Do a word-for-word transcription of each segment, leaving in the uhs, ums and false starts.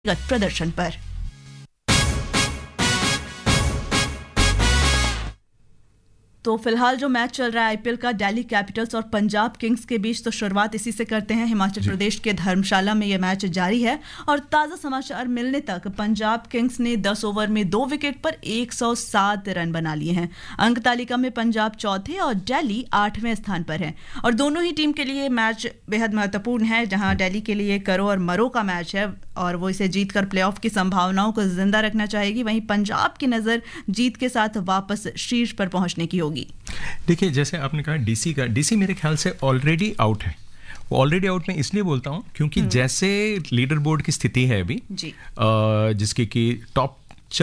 प्रदर्शन पर। तो फिलहाल जो मैच चल रहा है आईपीएल का दिल्ली कैपिटल्स और पंजाब किंग्स के बीच, तो शुरुआत इसी से करते हैं। हिमाचल प्रदेश के धर्मशाला में यह मैच जारी है और ताज़ा समाचार मिलने तक पंजाब किंग्स ने दस ओवर में दो विकेट पर एक सौ सात रन बना लिए हैं। अंक तालिका में पंजाब चौथे और दिल्ली आठवें स्थान पर है और दोनों ही टीम के लिए मैच बेहद महत्वपूर्ण है। जहां दिल्ली के लिए करो और मरो का मैच है और वो इसे जीतकर प्लेऑफ की संभावनाओं को जिंदा रखना चाहेगी, वहीं पंजाब की नज़र जीत के साथ वापस शीर्ष पर पहुंचने की होगी। देखिए, जैसे आपने कहा डीसी का, डीसी मेरे ख्याल से ऑलरेडी आउट है। वो ऑलरेडी आउट मैं इसलिए बोलता हूं क्योंकि जैसे लीडर बोर्ड की स्थिति है अभी, जिसकी कि टॉप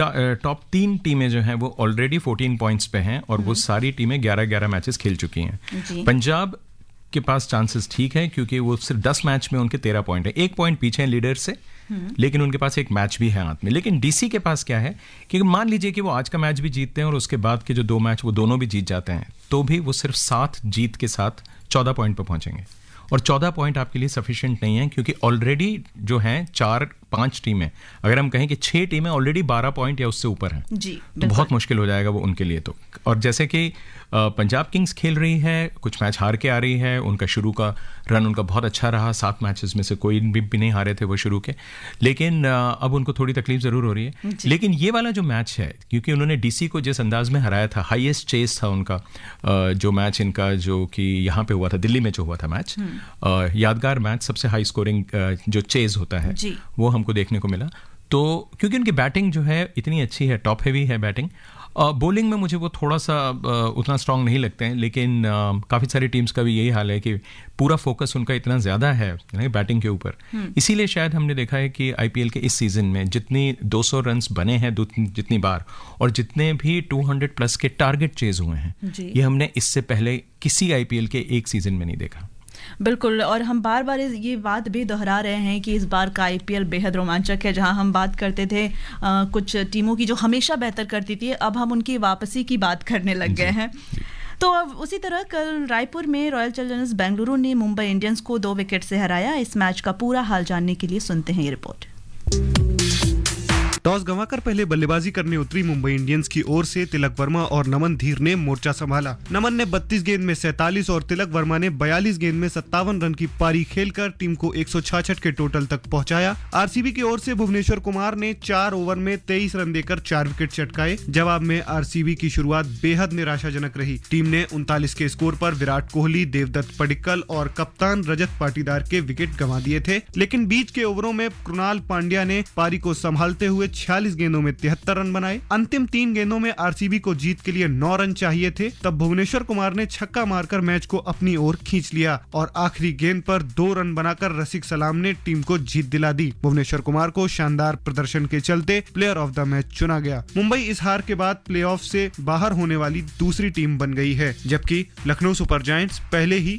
टॉप तीन टीमें जो हैं वो ऑलरेडी चौदह पॉइंट्स पे हैं और वो सारी टीमें ग्यारह ग्यारह मैचेस खेल चुकी हैं। पंजाब के पास चांसेस ठीक है क्योंकि वो सिर्फ दस मैच में उनके तेरह पॉइंट है, एक पॉइंट पीछे हैं लीडर से, लेकिन उनके पास एक मैच भी है हाथ में। लेकिन डीसी के पास क्या है कि मान लीजिए कि वो आज का मैच भी जीतते हैं और उसके बाद के जो दो मैच वो दोनों भी जीत जाते हैं, तो भी वो सिर्फ सात जीत के साथ चौदह पॉइंट पर पहुंचेंगे और चौदह पॉइंट आपके लिए सफिशिएंट नहीं है क्योंकि ऑलरेडी जो हैं चार पांच टीमें, अगर हम कहें कि छह टीमें ऑलरेडी बारह पॉइंट या उससे ऊपर हैं, जी, तो बहुत मुश्किल हो जाएगा वो उनके लिए। तो और जैसे कि पंजाब किंग्स खेल रही है, कुछ मैच हार के आ रही है, उनका शुरू का रन उनका बहुत अच्छा रहा, सात मैचेस में से कोई भी, भी नहीं हारे थे वो शुरू के, लेकिन अब उनको थोड़ी तकलीफ जरूर हो रही है। लेकिन ये वाला जो मैच है, क्योंकि उन्होंने डीसी को जिस अंदाज में हराया था, हाईएस्ट चेस था उनका जो मैच इनका, जो कि यहाँ पे हुआ था, दिल्ली में जो हुआ था मैच, यादगार मैच, सबसे हाई स्कोरिंग जो चेज होता है वो हमको देखने को मिला। तो क्योंकि उनकी बैटिंग जो है इतनी अच्छी है, टॉप हैवी है बैटिंग, बॉलिंग में मुझे वो थोड़ा सा उतना स्ट्रांग नहीं लगते हैं, लेकिन काफ़ी सारी टीम्स का भी यही हाल है कि पूरा फोकस उनका इतना ज़्यादा है बैटिंग के ऊपर। इसीलिए शायद हमने देखा है कि आईपीएल के इस सीज़न में जितनी दो सौ रन्स बने हैं जितनी बार, और जितने भी दो सौ प्लस के टारगेट चेज हुए हैं, ये हमने इससे पहले किसी आईपीएल के एक सीज़न में नहीं देखा। बिल्कुल, और हम बार बार ये बात भी दोहरा रहे हैं कि इस बार का आईपीएल बेहद रोमांचक है। जहां हम बात करते थे आ, कुछ टीमों की जो हमेशा बेहतर करती थी, अब हम उनकी वापसी की बात करने लग गए हैं। तो अब उसी तरह कल रायपुर में रॉयल चैलेंजर्स बेंगलुरु ने मुंबई इंडियंस को दो विकेट से हराया। इस मैच का पूरा हाल जानने के लिए सुनते हैं ये रिपोर्ट। टॉस गंवाकर पहले बल्लेबाजी करने उतरी मुंबई इंडियंस की ओर से तिलक वर्मा और नमन धीर ने मोर्चा संभाला। नमन ने बत्तीस गेंद में सैंतालीस और तिलक वर्मा ने बयालीस गेंद में सत्तावन रन की पारी खेलकर टीम को एक सौ छियासठ के टोटल तक पहुंचाया। आरसीबी की ओर से भुवनेश्वर कुमार ने चार ओवर में तेईस रन देकर चार विकेट चटकाए। जवाब में आरसीबी की शुरुआत बेहद निराशाजनक रही। टीम ने उनतालीस के स्कोर पर विराट कोहली, देवदत्त पडिक्कल और कप्तान रजत पाटीदार के विकेट गंवा दिए थे, लेकिन बीच के ओवरों में कृणाल पांड्या ने पारी को संभालते हुए छियालीस गेंदों में तिहत्तर रन बनाए। अंतिम तीन गेंदों में आरसीबी को जीत के लिए नौ रन चाहिए थे, तब भुवनेश्वर कुमार ने छक्का मारकर मैच को अपनी ओर खींच लिया और आखिरी गेंद पर दो रन बनाकर रसिक सलाम ने टीम को जीत दिला दी। भुवनेश्वर कुमार को शानदार प्रदर्शन के चलते प्लेयर ऑफ द मैच चुना गया। मुंबई इस हार के बाद प्लेऑफ से बाहर होने वाली दूसरी टीम बन गई है, जबकि लखनऊ सुपर जायंट्स पहले ही